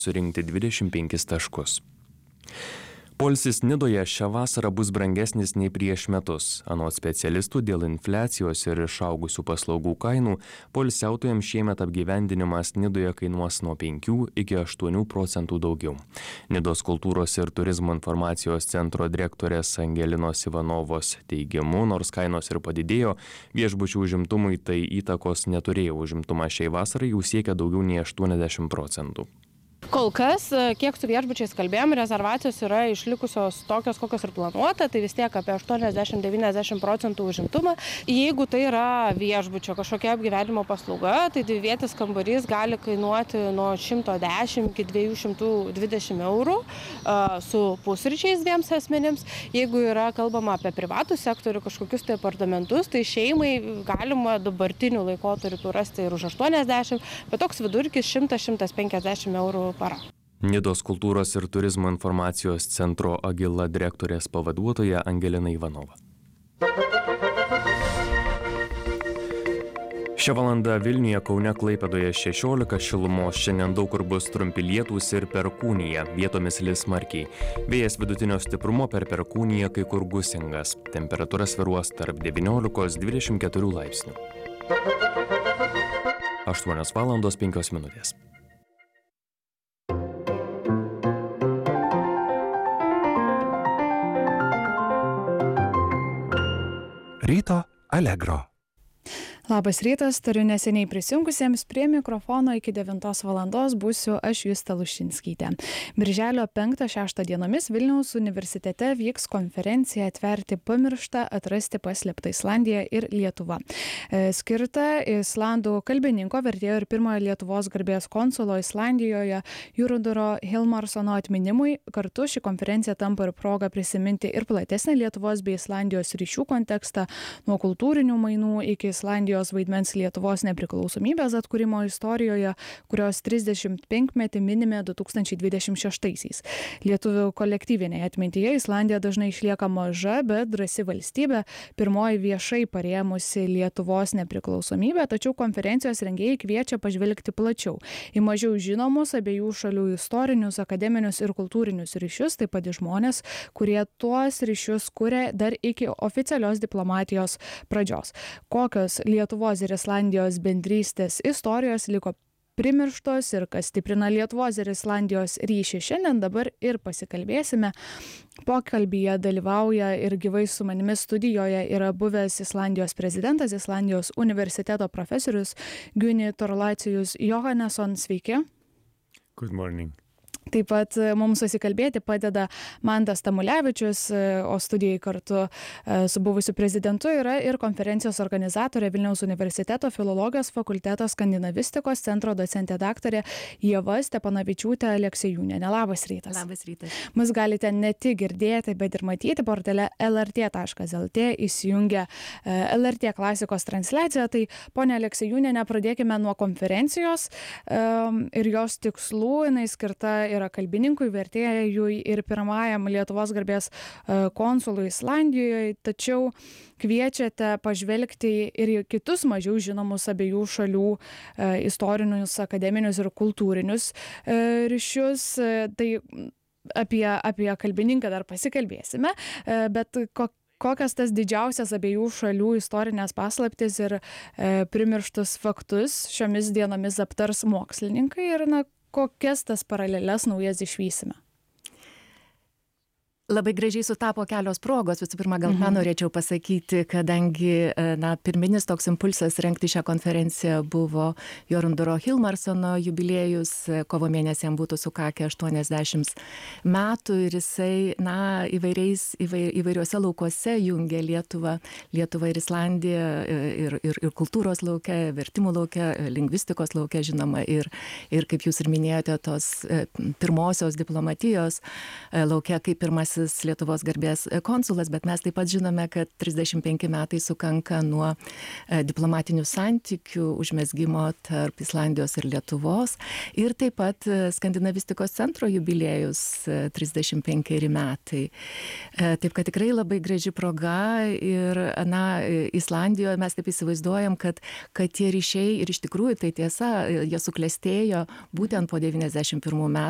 surinkti 25 taškus. Poilsis Nidoje šią vasarą bus brangesnis nei prieš metus. Anot specialistų, dėl infliacijos ir išaugusių paslaugų kainų, poilsiautojams šiemet apgyvendinimas Nidoje kainuos nuo 5 iki 8% daugiau. Nidos kultūros ir turizmo informacijos centro direktorės Angelinos Ivanovos teigimu, nors kainos ir padidėjo, viešbučių užimtumui tai įtakos neturėjo. Užimtumas šiai vasarai jau siekia daugiau nei 80%. Kol kas, kiek su viešbučiais kalbėjom, rezervacijos yra išlikusios tokios, kokios ir planuota, tai vis tiek apie 80-90% užimtumą. Jeigu tai yra viešbučio kažkokia apgyvenimo paslauga, tai dvivietis kambarys gali kainuoti nuo 110 iki 220 eurų su pusryčiais 2 asmenims. Jeigu yra kalbama apie privatų sektorių, kažkokius tai apartamentus, tai šeimai galima dabartiniu laikotarpiu rasti ir už 80, bet toks vidurkis 100-150 eurų para. Nidos kultūros ir turizmo informacijos centro Agila direktorės pavaduotoja Angelina Ivanova. Šią valandą Vilniuje, Kaune, Klaipėdoje 16 šilumos, šiandien daug kur bus trumpi lietūs ir perkūnija, vietomis lis smarkiai. Vėjas vidutinio stiprumo per perkūniją kai kur gūsingas, temperatūra svyruos tarp 19-24 laipsnių. 8:05. Ryto Allegro. Labas rytas, turiu neseniai prisijungusiems prie mikrofono iki 9 valandos būsiu aš Justė Lušinskytė. Birželio 5-6 dienomis Vilniaus universitete vyks konferencija Atverti pamirštą, atrasti paslėptą Islandiją ir Lietuvą. Skirta islandų kalbininko, vertėjo ir pirmojo Lietuvos garbės konsulo Islandijoje Jurundaro Hilmarsono atminimui. Kartu ši konferencija tampa ir proga prisiminti ir platesnę Lietuvos bei Islandijos ryšių kontekstą, nuo kultūrinių mainų iki Islandijos vaidmens Lietuvos nepriklausomybės atkūrimo istorijoje, kurios 35-metį minime 2026-aisiais. Lietuvių kolektyvinėje atmintyje Islandija dažnai išlieka maža, bet drąsi valstybė, pirmoji viešai parėmusi Lietuvos nepriklausomybę, tačiau konferencijos rengėjai kviečia pažvelgti plačiau į mažiau žinomus abiejų šalių istorinius, akademinius ir kultūrinius ryšius, taip pat į žmonės, kurie tuos ryšius kuria dar iki oficialios diplomatijos pradžios. Kokios Lietuvos ir Islandijos bendrystės istorijos liko primirštos ir kas stiprina Lietuvos ir Islandijos ryšį. Šiandien dabar ir pasikalbėsime. Pokalbyje dalyvauja ir gyvai su manimi studijoje yra buvęs Islandijos prezidentas, Islandijos universiteto profesorius Guðni Thorlacius Jóhannesson. Sveiki. Good morning. Taip pat mums susikalbėti padeda Mantas Tamulevičius, o studijai kartu su buvusiu prezidentu yra ir konferencijos organizatorė Vilniaus universiteto filologijos fakulteto skandinavistikos centro docentė daktarė Ieva Stepanavičiūtė Aleksejūnienė. Labas rytas. Labas rytas. Mus galite ne tik girdėti, bet ir matyti portale lrt.lt, įsijungę LRT klasikos transliaciją. Tai, ponia Aleksejūnienė, pradėkime nuo konferencijos ir jos tikslų. Jinai skirta yra kalbininkui, vertėjui ir pirmajam Lietuvos garbės konsului Islandijoje, tačiau kviečiate pažvelgti ir į kitus mažiau žinomus abiejų šalių istorinius, akademinius ir kultūrinius ryšius. Tai apie kalbininką dar pasikalbėsime, bet kokias tas didžiausias abiejų šalių istorinės paslaptis ir primirštus faktus šiomis dienomis aptars mokslininkai ir kokias tas paraleles naujas išvysime? Labai gražiai sutapo kelios progos. Visų pirma, gal ką norėčiau pasakyti, kadangi pirminis toks impulsas rengti šią konferenciją buvo Jörundaro Hilmarsono jubiliejus, kovo mėnesį jam būtų sukakę 80 metų ir jisai įvairiuose laukuose jungia Lietuvą ir Islandiją ir kultūros lauke, vertimų lauke, lingvistikos lauke, žinoma, ir kaip jūs ir minėjote, tos pirmosios diplomatijos lauke kaip pirmasis Lietuvos garbės konsulas, bet mes taip pat žinome, kad 35 metai sukanka nuo diplomatinių santykių užmezgimo tarp Islandijos ir Lietuvos ir taip pat skandinavistikos centro jubiliejus 35 metai. Taip, kad tikrai labai graži proga ir Islandijoje mes taip įsivaizduojam, kad tie ryšiai ir iš tikrųjų tai tiesa, jie suklestėjo būtent po 91 metų.